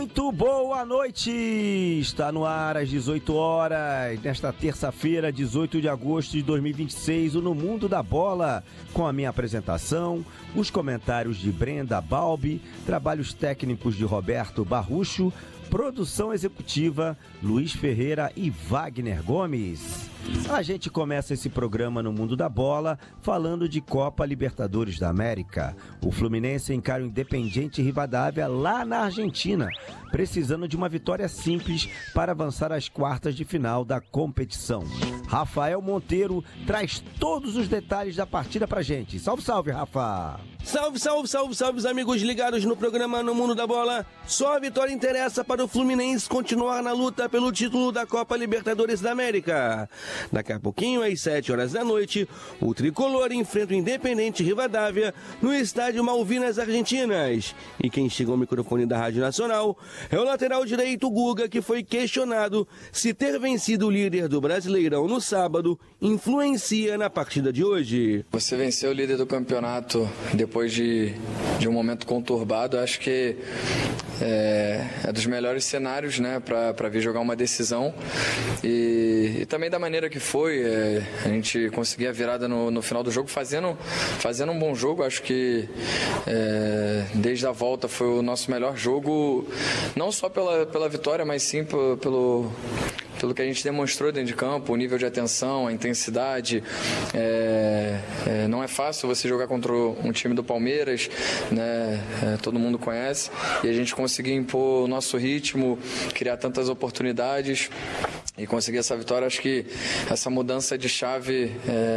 Muito boa noite! Está no ar às 18 horas, nesta terça-feira, 18 de agosto de 2026, o No Mundo da Bola, com a minha apresentação, os comentários de Brenda Balbi, trabalhos técnicos de Roberto Barrucho, produção executiva Luiz Ferreira e Wagner Gomes. A gente começa esse programa no Mundo da Bola falando de Copa Libertadores da América. O Fluminense encara o Independiente Rivadavia lá na Argentina, precisando de uma vitória simples para avançar às quartas de final da competição. Rafael Monteiro traz todos os detalhes da partida pra gente. Salve, salve, Rafa! Salve, salve, salve, salve, os amigos ligados no programa No Mundo da Bola. Só a vitória interessa para o Fluminense continuar na luta pelo título da Copa Libertadores da América. Daqui a pouquinho, às 7 horas da noite, o tricolor enfrenta o Independiente Rivadavia no estádio Malvinas Argentinas. E quem chega ao microfone da Rádio Nacional é o lateral direito Guga, que foi questionado se ter vencido o líder do Brasileirão no sábado influencia na partida de hoje. Você venceu o líder do campeonato depois de um momento conturbado, acho que é dos melhores cenários, né, para vir jogar uma decisão e também da maneira que foi, a gente conseguir a virada no final do jogo fazendo um bom jogo. Acho que desde a volta foi o nosso melhor jogo, não só pela vitória, mas sim pelo que a gente demonstrou dentro de campo, o nível de atenção, a intensidade. Não é fácil você jogar contra um time do Palmeiras, né? Todo mundo conhece, e a gente conseguir impor o nosso ritmo, criar tantas oportunidades e conseguir essa vitória. Acho que essa mudança de chave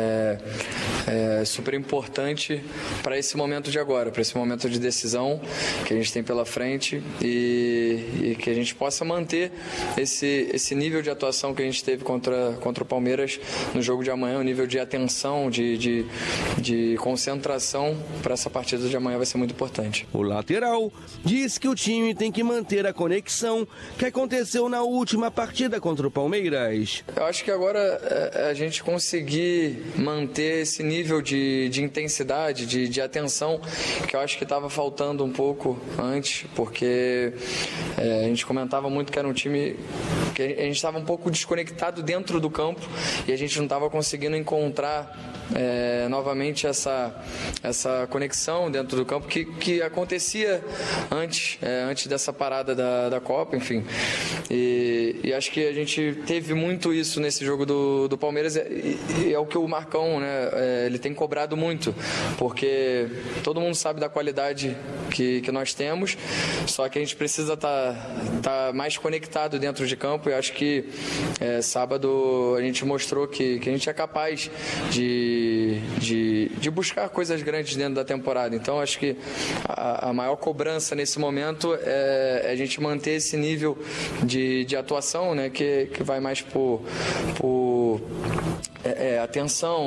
é super importante para esse momento de agora, para esse momento de decisão que a gente tem pela frente, e que a gente possa manter esse nível de atuação que a gente teve contra o Palmeiras no jogo de amanhã. O nível de atenção, de concentração para essa partida de amanhã vai ser muito importante. O lateral diz que o time tem que manter a conexão que aconteceu na última partida contra o Palmeiras. Eu acho que agora a gente conseguir manter esse nível de intensidade, de atenção, que eu acho que estava faltando um pouco antes, porque a gente comentava muito que era um time que a gente estava um pouco desconectado dentro do campo e a gente não estava conseguindo encontrar novamente essa conexão dentro do campo que acontecia antes dessa parada da Copa, enfim. E acho que a gente teve muito isso nesse jogo do Palmeiras, e é o que o Marcão, né, ele tem cobrado muito, porque todo mundo sabe da qualidade que nós temos, só que a gente precisa tá mais conectado dentro de campo, e acho que sábado a gente mostrou que a gente é capaz de buscar coisas grandes dentro da temporada. Então acho que a maior cobrança nesse momento é a gente manter esse nível de atuação, né, que vai mais por atenção,